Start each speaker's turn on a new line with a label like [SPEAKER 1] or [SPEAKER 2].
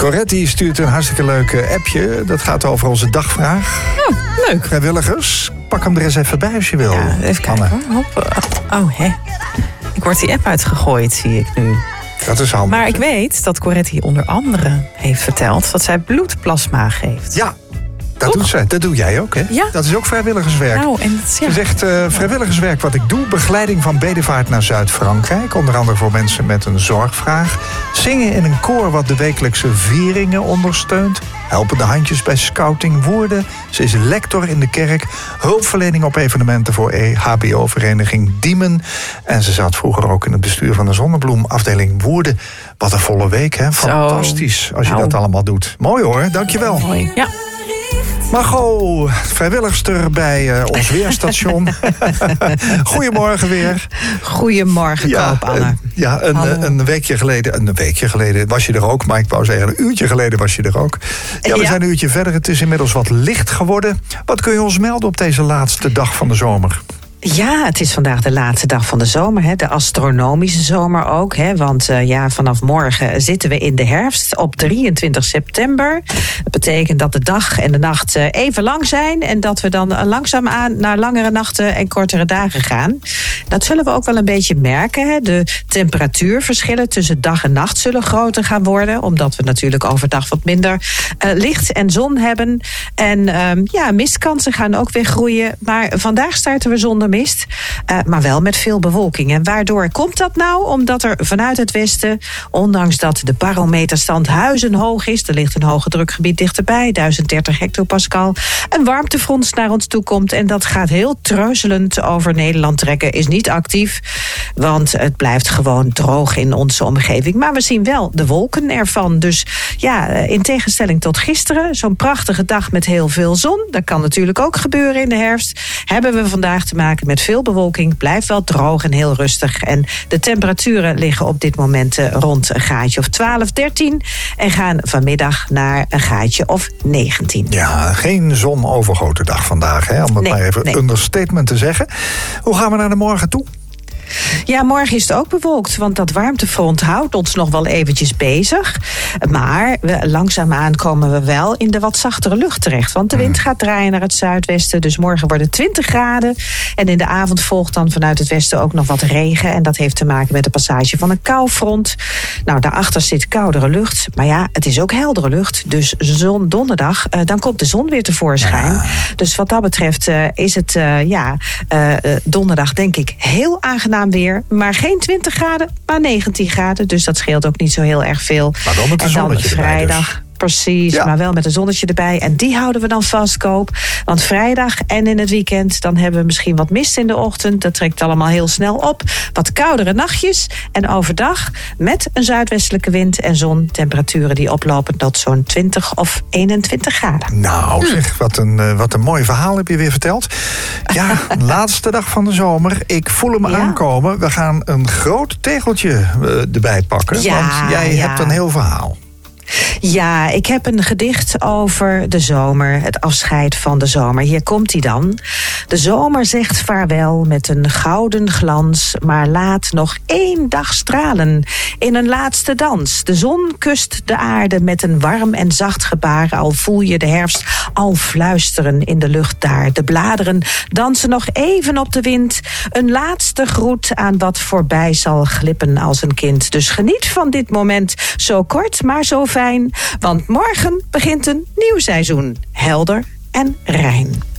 [SPEAKER 1] Coretti stuurt een hartstikke leuk appje. Dat gaat over onze dagvraag.
[SPEAKER 2] Oh, leuk.
[SPEAKER 1] Vrijwilligers, pak hem er eens even bij als je wil.
[SPEAKER 2] Ja, even kijken hoor. Oh, hè. Ik word die app uitgegooid, zie ik nu.
[SPEAKER 1] Dat is handig.
[SPEAKER 2] Maar ik weet dat Coretti onder andere heeft verteld dat zij bloedplasma geeft.
[SPEAKER 1] Ja, dat doet zij. Dat doe jij ook, hè?
[SPEAKER 2] Ja.
[SPEAKER 1] Dat is ook vrijwilligerswerk.
[SPEAKER 2] Nou, en dat,
[SPEAKER 1] Ze zegt, vrijwilligerswerk wat ik doe. Begeleiding van bedevaart naar Zuid-Frankrijk. Onder andere voor mensen met een zorgvraag. Zingen in een koor wat de wekelijkse vieringen ondersteunt. Helpende handjes bij scouting Woerden. Ze is lector in de kerk. Hulpverlening op evenementen voor HBO-vereniging Diemen. En ze zat vroeger ook in het bestuur van de Zonnebloem afdeling Woerden. Wat een volle week, hè? Fantastisch als je dat allemaal doet. Mooi hoor, dankjewel.
[SPEAKER 2] Mooi, ja.
[SPEAKER 1] Margot, vrijwilligster bij ons weerstation. Goedemorgen weer.
[SPEAKER 2] Goedemorgen, Koop-Anne.
[SPEAKER 1] Een weekje geleden was je er ook. Maar ik wou zeggen, een uurtje geleden was je er ook. Ja, we zijn een uurtje verder. Het is inmiddels wat licht geworden. Wat kun je ons melden op deze laatste dag van de zomer?
[SPEAKER 3] Ja, het is vandaag de laatste dag van de zomer. Hè, de astronomische zomer ook. Hè, want vanaf morgen zitten we in de herfst op 23 september. Dat betekent dat de dag en de nacht even lang zijn. En dat we dan langzaamaan naar langere nachten en kortere dagen gaan. Dat zullen we ook wel een beetje merken. Hè. De temperatuurverschillen tussen dag en nacht zullen groter gaan worden. Omdat we natuurlijk overdag wat minder licht en zon hebben. En mistkansen gaan ook weer groeien. Maar vandaag starten we zonder mist, maar wel met veel bewolking. En waardoor komt dat nou? Omdat er vanuit het westen, ondanks dat de barometerstand huizenhoog is, er ligt een hoge drukgebied dichterbij, 1030 hectopascal, een warmtefront naar ons toe komt. En dat gaat heel treuzelend over Nederland trekken, is niet actief, want het blijft gewoon droog in onze omgeving. Maar we zien wel de wolken ervan. Dus ja, in tegenstelling tot gisteren, zo'n prachtige dag met heel veel zon, dat kan natuurlijk ook gebeuren in de herfst, hebben we vandaag te maken met veel bewolking, blijft wel droog en heel rustig. En de temperaturen liggen op dit moment rond een graadje of 12, 13 en gaan vanmiddag naar een graadje of 19.
[SPEAKER 1] Ja, geen zonovergoten dag vandaag, hè? Om het maar even understatement te zeggen. Hoe gaan we naar de morgen toe?
[SPEAKER 3] Ja, morgen is het ook bewolkt, want dat warmtefront houdt ons nog wel eventjes bezig. Maar langzaamaan komen we wel in de wat zachtere lucht terecht. Want de wind gaat draaien naar het zuidwesten. Dus morgen wordt het 20 graden. En in de avond volgt dan vanuit het westen ook nog wat regen. En dat heeft te maken met de passage van een koufront. Nou, daarachter zit koudere lucht. Maar ja, het is ook heldere lucht. Dus donderdag, dan komt de zon weer tevoorschijn. Ja. Dus wat dat betreft is het donderdag denk ik heel aangenaam weer. Maar geen 20 graden, maar 19 graden. Dus dat scheelt ook niet zo heel erg veel.
[SPEAKER 1] Maar wel met een zonnetje
[SPEAKER 3] vrijdag.
[SPEAKER 1] Dus.
[SPEAKER 3] Precies, maar wel met een zonnetje erbij. En die houden we dan vast, Koop. Want vrijdag en in het weekend, dan hebben we misschien wat mist in de ochtend. Dat trekt allemaal heel snel op. Wat koudere nachtjes. En overdag met een zuidwestelijke wind en zon. Temperaturen die oplopen tot zo'n 20 of 21 graden.
[SPEAKER 1] Nou zeg, wat een mooi verhaal heb je weer verteld. Ja, laatste dag van de zomer. Ik voel hem aankomen. We gaan een groot tegeltje erbij pakken. Want jij hebt een heel verhaal.
[SPEAKER 3] Ja, ik heb een gedicht over de zomer, het afscheid van de zomer. Hier komt hij dan. De zomer zegt vaarwel met een gouden glans, maar laat nog 1 dag stralen in een laatste dans. De zon kust de aarde met een warm en zacht gebaar, al voel je de herfst al fluisteren in de lucht daar. De bladeren dansen nog even op de wind, een laatste groet aan wat voorbij zal glippen als een kind. Dus geniet van dit moment, zo kort maar zo fijn, want morgen begint een nieuw seizoen, helder en rein.